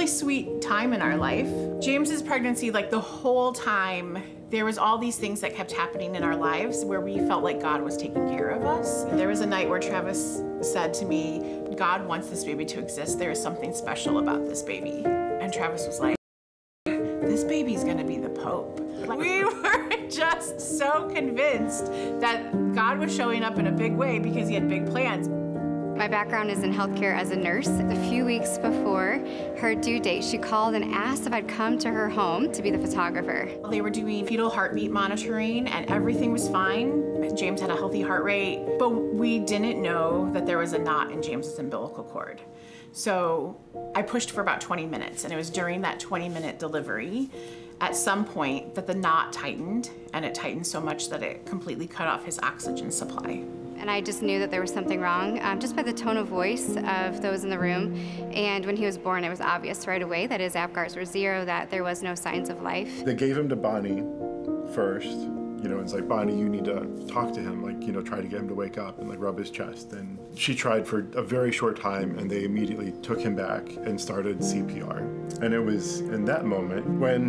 really sweet time in our life. James's pregnancy, like the whole time, there was all these things that kept happening in our lives where we felt like God was taking care of us. There was a night where Travis said to me, God wants this baby to exist. There is something special about this baby. And Travis was like, this baby's gonna be the Pope. Like, we were just so convinced that God was showing up in a big way because he had big plans. My background is in healthcare as a nurse. A few weeks before her due date, she called and asked if I'd come to her home to be the photographer. They were doing fetal heartbeat monitoring and everything was fine. James had a healthy heart rate, but we didn't know that there was a knot in James's umbilical cord. So I pushed for about 20 minutes, and it was during that 20-minute delivery at some point that the knot tightened, and it tightened so much that it completely cut off his oxygen supply. And I just knew that there was something wrong just by the tone of voice of those in the room. And when he was born, it was obvious right away that his APGARs were 0, that there was no signs of life. They gave him to Bonnie first. You know, it's like, Bonnie, you need to talk to him, like, you know, try to get him to wake up and like rub his chest. And she tried for a very short time, and they immediately took him back and started CPR. And it was in that moment when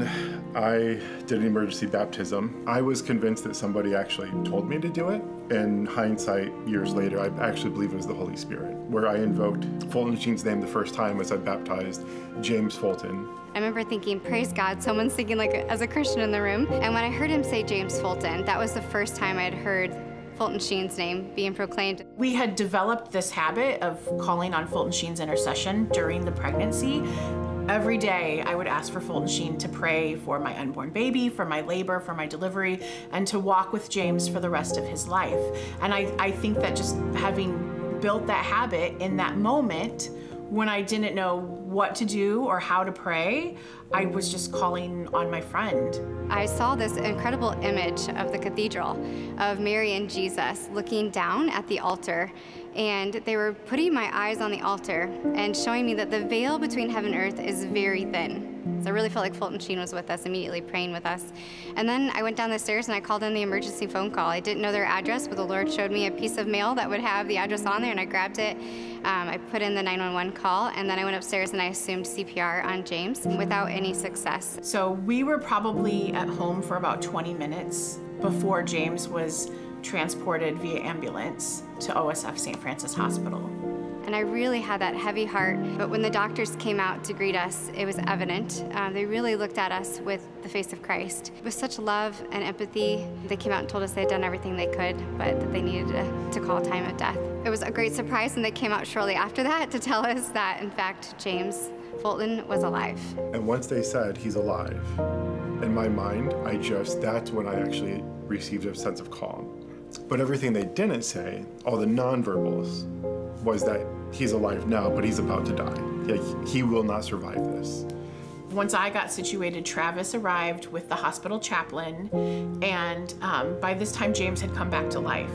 I did an emergency baptism, I was convinced that somebody actually told me to do it. In hindsight, years later, I actually believe it was the Holy Spirit, where I invoked Fulton Sheen's name the first time as I baptized James Fulton. I remember thinking, praise God, someone's thinking like as a Christian in the room. And when I heard him say James Fulton, that was the first time I'd heard Fulton Sheen's name being proclaimed. We had developed this habit of calling on Fulton Sheen's intercession during the pregnancy. Every day I would ask for Fulton Sheen to pray for my unborn baby, for my labor, for my delivery, and to walk with James for the rest of his life. And I think that just having built that habit in that moment, when I didn't know what to do or how to pray, I was just calling on my friend. I saw this incredible image of the cathedral of Mary and Jesus looking down at the altar, and they were putting my eyes on the altar and showing me that the veil between heaven and earth is very thin. So I really felt like Fulton Sheen was with us, immediately praying with us. And then I went down the stairs and I called in the emergency phone call. I didn't know their address, but the Lord showed me a piece of mail that would have the address on there, and I grabbed it. I put in the 911 call, and then I went upstairs and I assumed CPR on James without any success. So we were probably at home for about 20 minutes before James was transported via ambulance to OSF St. Francis Hospital. And I really had that heavy heart, but when the doctors came out to greet us, it was evident. They really looked at us with the face of Christ. With such love and empathy, they came out and told us they had done everything they could, but that they needed to call time of death. It was a great surprise when they came out shortly after that to tell us that, in fact, James Fulton was alive. And once they said he's alive, in my mind, that's when I actually received a sense of calm. But everything they didn't say, all the nonverbals, was that he's alive now, but he's about to die. Like, he will not survive this. Once I got situated, Travis arrived with the hospital chaplain, and by this time James had come back to life.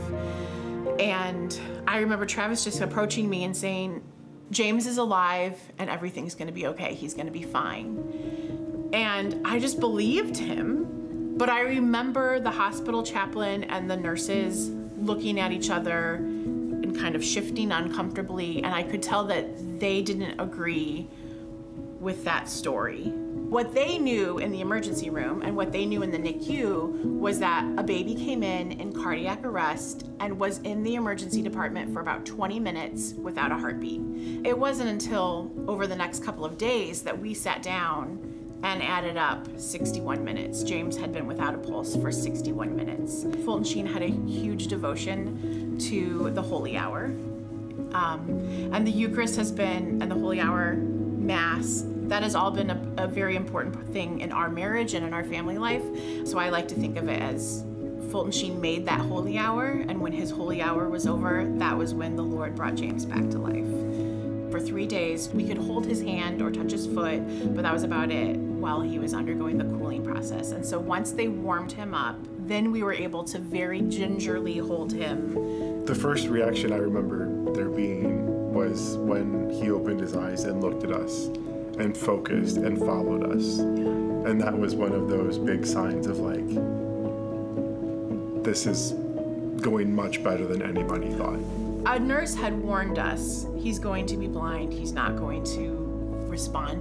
And I remember Travis just approaching me and saying, James is alive and everything's gonna be okay, he's gonna be fine. And I just believed him, but I remember the hospital chaplain and the nurses looking at each other and kind of shifting uncomfortably, and I could tell that they didn't agree with that story. What they knew in the emergency room and what they knew in the NICU was that a baby came in cardiac arrest and was in the emergency department for about 20 minutes without a heartbeat. It wasn't until over the next couple of days that we sat down and added up 61 minutes. James had been without a pulse for 61 minutes. Fulton Sheen had a huge devotion to the Holy Hour. And the Eucharist has been, and the Holy Hour Mass, that has all been a very important thing in our marriage and in our family life. So I like to think of it as Fulton Sheen made that holy hour, and when his holy hour was over, that was when the Lord brought James back to life. For 3 days, we could hold his hand or touch his foot, but that was about it while he was undergoing the cooling process. And so once they warmed him up, then we were able to very gingerly hold him. The first reaction I remember there being was when he opened his eyes and looked at us and focused and followed us. And that was one of those big signs of like, this is going much better than anybody thought. A nurse had warned us, he's going to be blind, he's not going to respond